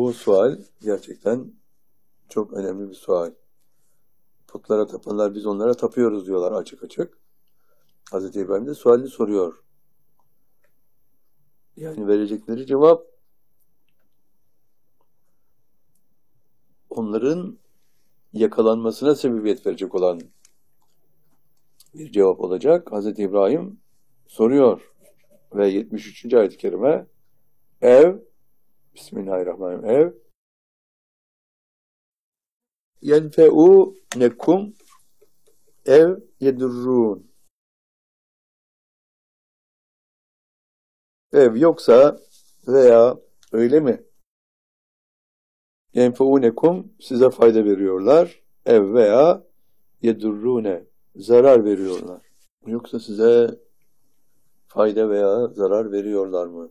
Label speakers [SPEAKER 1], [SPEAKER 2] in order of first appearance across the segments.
[SPEAKER 1] Bu sual gerçekten çok önemli bir sual. Putlara tapanlar biz onlara tapıyoruz diyorlar açık açık. Hazreti İbrahim de sualini soruyor. Yani verecekleri cevap onların yakalanmasına sebebiyet verecek olan bir cevap olacak. Hazreti İbrahim soruyor ve 73. ayet-i kerime Bismillahirrahmanirrahim yenfe'u nekum yedurrun. Yoksa veya öyle mi? Yenfeunekum size fayda veriyorlar. Veya yedurrune zarar veriyorlar. Yoksa size fayda veya zarar veriyorlar mı?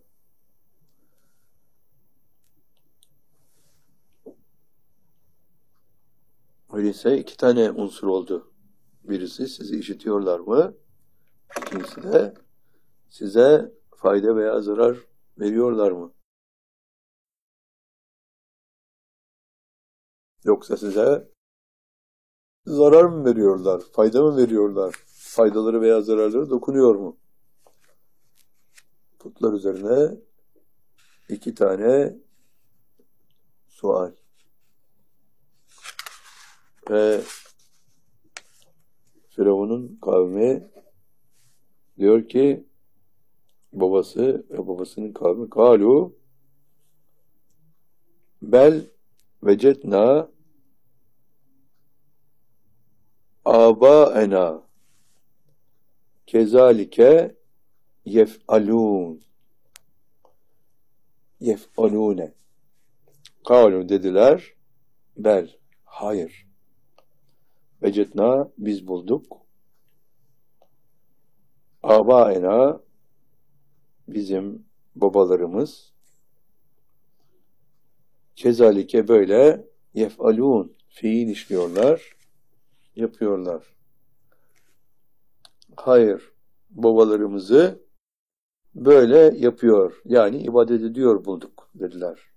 [SPEAKER 1] Öyleyse iki tane unsur oldu. Birisi sizi işitiyorlar mı? İkincisi de size fayda veya zarar veriyorlar mı? Yoksa size zarar mı veriyorlar? Fayda mı veriyorlar? Faydaları veya zararları dokunuyor mu? Putlar üzerine iki tane sual. Ve Firavun'un kavmi diyor ki babası ve babasının kavmi kalu bel vecetna abaena kezalike yef'alune kalu dediler bel hayır vecetna biz bulduk abaena bizim babalarımız kezalike böyle yef'alun fiil işliyorlar yapıyorlar. Hayır, babalarımızı böyle yapıyor. Yani ibadet ediyor bulduk dediler.